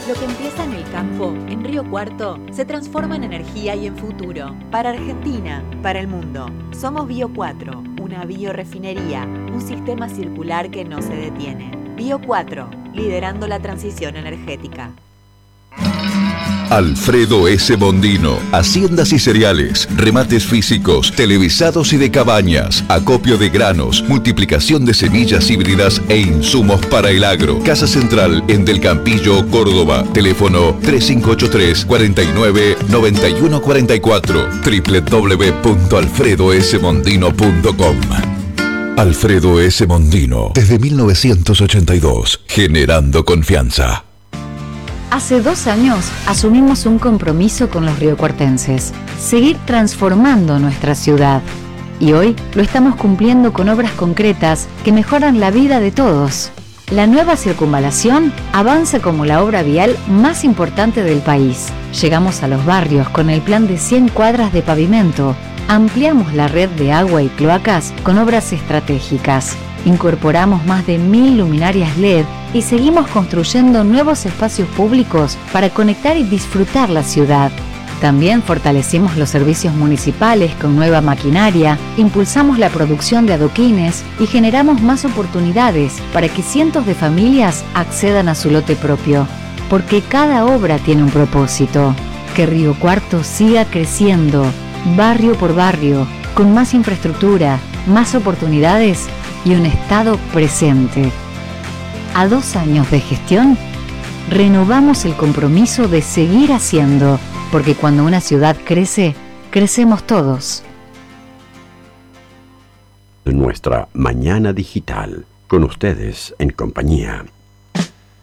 Lo que empieza en el campo, en Río Cuarto, se transforma en energía y en futuro. Para Argentina, para el mundo. Somos Bio 4, una biorefinería, un sistema circular que no se detiene. Bio 4, liderando la transición energética. Alfredo S. Bondino, haciendas y cereales, remates físicos, televisados y de cabañas, acopio de granos, multiplicación de semillas híbridas e insumos para el agro. Casa Central en Del Campillo, Córdoba. Teléfono 3583 49 91 44. www.alfredosbondino.com. Alfredo S. Bondino, desde 1982, generando confianza. Hace 2 años asumimos un compromiso con los riocuartenses, seguir transformando nuestra ciudad. Y hoy lo estamos cumpliendo con obras concretas que mejoran la vida de todos. La nueva circunvalación avanza como la obra vial más importante del país. Llegamos a los barrios con el plan de 100 cuadras de pavimento. Ampliamos la red de agua y cloacas con obras estratégicas. Incorporamos más de 1000 luminarias LED y seguimos construyendo nuevos espacios públicos para conectar y disfrutar la ciudad. También fortalecimos los servicios municipales con nueva maquinaria, impulsamos la producción de adoquines y generamos más oportunidades para que cientos de familias accedan a su lote propio. Porque cada obra tiene un propósito. Que Río Cuarto siga creciendo, barrio por barrio, con más infraestructura, más oportunidades y un Estado presente. A 2 años de gestión, renovamos el compromiso de seguir haciendo, porque cuando una ciudad crece, crecemos todos. Nuestra mañana digital, con ustedes en compañía.